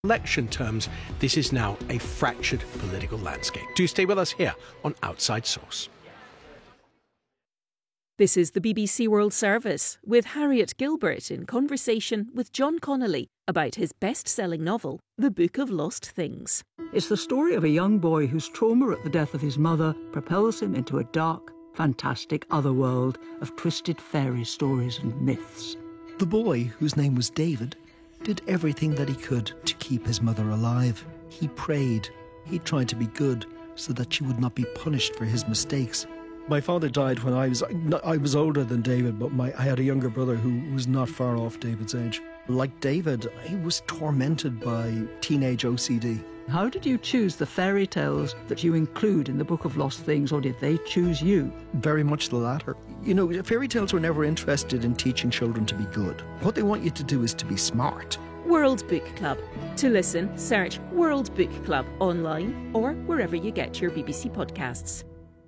election terms, this is now a fractured political landscape. Do stay with us here on Outside Source. This is the BBC World Service with Harriet Gilbert in conversation with John Connolly about his best-selling novel, The Book of Lost Things. It's the story of a young boy whose trauma at the death of his mother propels him into a dark, fantastic otherworld of twisted fairy stories and myths. The boy, whose name was David, did everything that he could to keep his mother alive. He prayed. He tried to be good so that she would not be punished for his mistakes. My father died when I was older than David, but I had a younger brother who was not far off David's age. Like David, he was tormented by teenage OCD. How did you choose the fairy tales that you include in the Book of Lost Things, or did they choose you? Very much the latter. You know, fairy tales were never interested in teaching children to be good. What they want you to do is to be smart. World Book Club. To listen, search World Book Club online or wherever you get your BBC podcasts.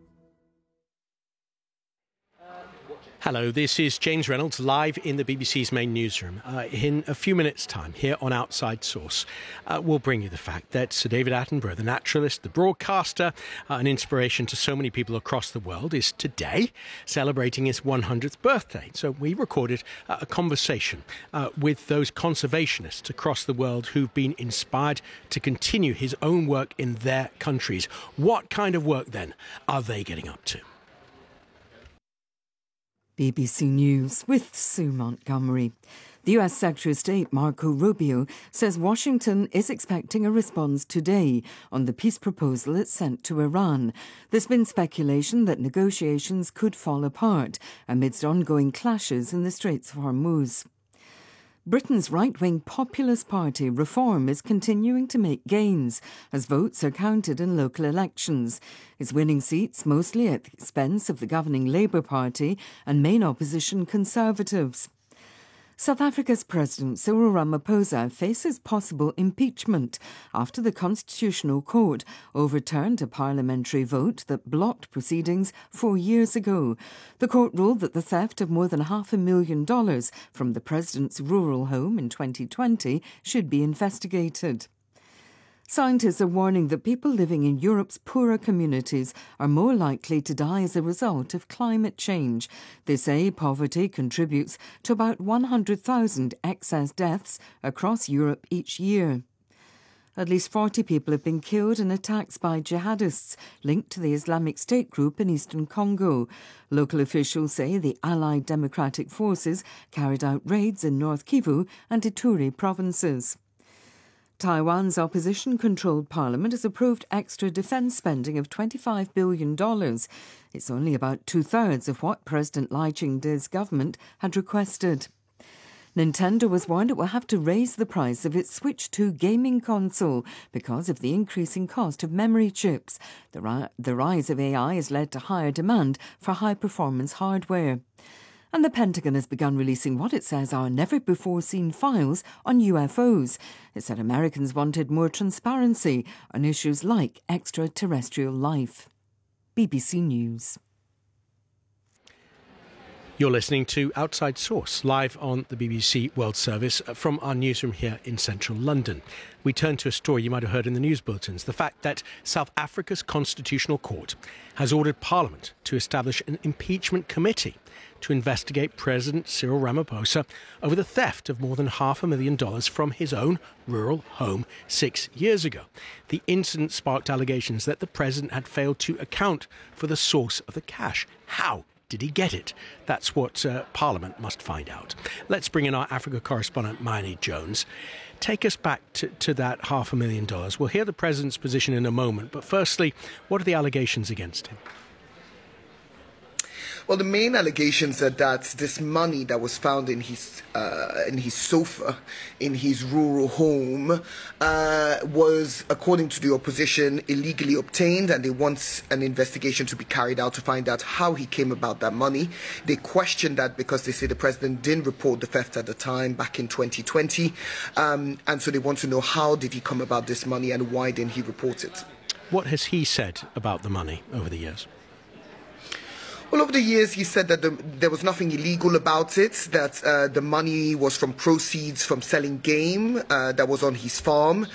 Hello, this is James Reynolds live in the BBC's main newsroom. In a few minutes' time, here on Outside Source, we'll bring you the fact that Sir David Attenborough, the naturalist, the broadcaster, an inspiration to so many people across the world, is today celebrating his 100th birthday. So we recorded a conversation with those conservationists across the world who've been inspired to continue his own work in their countries. What kind of work, then, are they getting up to? BBC News with Sue Montgomery. The US Secretary of State Marco Rubio says Washington is expecting a response today on the peace proposal it sent to Iran. There's been speculation that negotiations could fall apart amidst ongoing clashes in the Straits of Hormuz. Britain's right-wing populist party Reform is continuing to make gains as votes are counted in local elections. It's winning seats mostly at the expense of the governing Labour Party and main opposition Conservatives. South Africa's President Cyril Ramaphosa faces possible impeachment after the Constitutional Court overturned a parliamentary vote that blocked proceedings 4 years ago. The court ruled that the theft of more than $500,000 from the president's rural home in 2020 should be investigated. Scientists are warning that people living in Europe's poorer communities are more likely to die as a result of climate change. They say poverty contributes to about 100,000 excess deaths across Europe each year. At least 40 people have been killed in attacks by jihadists linked to the Islamic State group in eastern Congo. Local officials say the Allied Democratic Forces carried out raids in North Kivu and Ituri provinces. Taiwan's opposition-controlled parliament has approved extra defence spending of $25 billion. It's only about two-thirds of what President Lai Ching-te's government had requested. Nintendo was warned it will have to raise the price of its Switch 2 gaming console because of the increasing cost of memory chips. The rise of AI has led to higher demand for high-performance hardware. And the Pentagon has begun releasing what it says are never-before-seen files on UFOs. It said Americans wanted more transparency on issues like extraterrestrial life. BBC News. You're listening to Outside Source, live on the BBC World Service from our newsroom here in central London. We turn to a story you might have heard in the news bulletins, the fact that South Africa's Constitutional Court has ordered Parliament to establish an impeachment committee to investigate President Cyril Ramaphosa over the theft of more than $500,000 from his own rural home 6 years ago. The incident sparked allegations that the president had failed to account for the source of the cash. How did he get it? That's what Parliament must find out. Let's bring in our Africa correspondent, Mayeni Jones. Take us back to that $500,000. We'll hear the president's position in a moment, but firstly, what are the allegations against him? Well, the main allegations are that this money that was found in his sofa in his rural home was, according to the opposition, illegally obtained, and they want an investigation to be carried out to find out how he came about that money. They question that because they say the president didn't report the theft at the time, back in 2020, and so they want to know how did he come about this money and why didn't he report it. What has he said about the money over the years? Well, over the years, he said that there was nothing illegal about it, that the money was from proceeds from selling game that was on his farm.